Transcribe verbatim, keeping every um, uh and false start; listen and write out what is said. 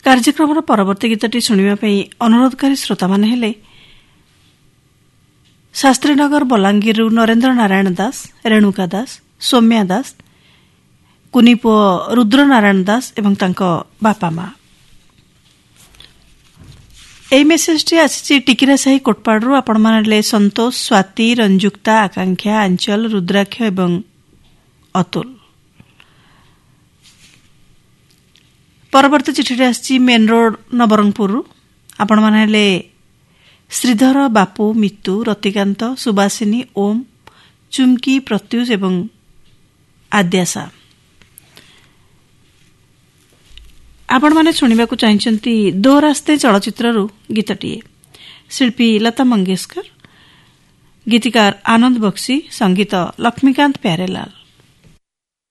କାର୍ଯ୍ୟକ୍ରମର ପରବର୍ତ୍ତୀ ଗୀତଟି ଶୁଣିବା ପାଇଁ ଅନୁରୋଧକାରୀ ଶ୍ରୋତାମାନେ ହେଲେ ଶାସ୍ତ୍ରୀନଗର ବଲାଙ୍ଗୀରରୁ ନରେନ୍ଦ୍ର ନାରାୟଣ ଦାସ, ରେଣୁକା ଦାସ, ସୌମ୍ୟା ଦାସ, କୁନି ପୁଅ ରୁଦ୍ର ନାରାୟଣ ଦାସ ଏବଂ ତାଙ୍କ ବାପା ମା। ଏହି ମେସେଜଟି ଆସିଛି ଟିକିରା ସାହି କୋଟପାଡ଼ରୁ। ଆପଣମାନେ ହେଲେ ସନ୍ତୋଷ, ସ୍ୱାତି, ରଞ୍ଜୁକ୍ତା, ଆକାଂକ୍ଷା, ଆଞ୍ଚଲ, ରୁଦ୍ରାକ୍ଷ ଏବଂ ଅତୁଲ। ପରବର୍ତ୍ତୀ ଚିଠିଟି ଆସିଛି ମେନ୍ ରୋଡ୍ ନବରଙ୍ଗପୁରରୁ। ଆପଣମାନେ ହେଲେ ଶ୍ରୀଧର, ବାପୁ, ମିତୁ, ରତିକାନ୍ତ, ସୁବାସିନୀ, ଓମ୍, ଚୁମ୍କି, ପ୍ରତ୍ୟୁଷ ଏବଂ ଆଦ୍ୟାସା। ଆପଣମାନେ ଶୁଣିବାକୁ ଚାହିଁଛନ୍ତି ଦୋ ରାସ୍ତେ ଚଳଚ୍ଚିତ୍ରରୁ ଗୀତଟିଏ। ଶିଳ୍ପୀ ଲତା ମଙ୍ଗେଶକର, ଗୀତିକାର ଆନନ୍ଦ ବକ୍ସି, ସଙ୍ଗୀତ ଲକ୍ଷ୍ମୀକାନ୍ତ ପ୍ୟାରେଲାଲ।